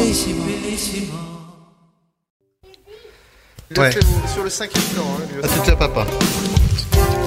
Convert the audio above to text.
Il a fait sur le 5e temps. À tout à papa.